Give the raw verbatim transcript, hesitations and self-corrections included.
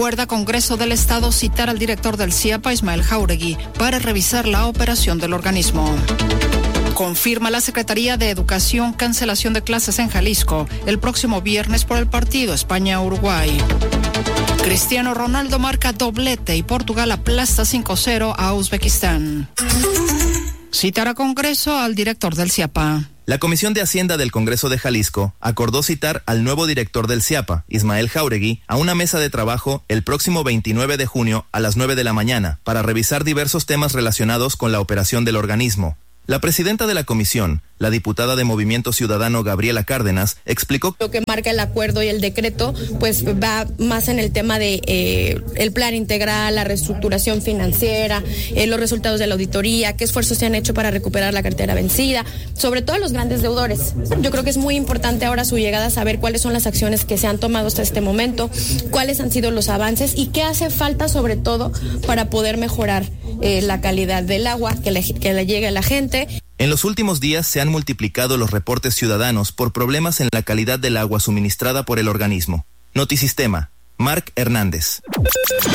Acuerda Congreso del Estado citar al director del CIAPA, Ismael Jáuregui, para revisar la operación del organismo. Confirma la Secretaría de Educación cancelación de clases en Jalisco el próximo viernes por el partido España-Uruguay. Cristiano Ronaldo marca doblete y Portugal aplasta cinco cero a Uzbekistán. Citará Congreso al director del CIAPA. La Comisión de Hacienda del Congreso de Jalisco acordó citar al nuevo director del CIAPA, Ismael Jáuregui, a una mesa de trabajo el próximo veintinueve de junio a las nueve de la mañana para revisar diversos temas relacionados con la operación del organismo. La presidenta de la comisión, la diputada de Movimiento Ciudadano Gabriela Cárdenas, explicó lo que marca el acuerdo y el decreto, pues va más en el tema de eh, el plan integral, la reestructuración financiera, eh, los resultados de la auditoría, qué esfuerzos se han hecho para recuperar la cartera vencida, sobre todo los grandes deudores. Yo creo que es muy importante ahora su llegada, saber cuáles son las acciones que se han tomado hasta este momento, cuáles han sido los avances y qué hace falta sobre todo para poder mejorar eh, la calidad del agua que le, que le llegue a la gente. En los últimos días se han multiplicado los reportes ciudadanos por problemas en la calidad del agua suministrada por el organismo. Notisistema, Marc Hernández.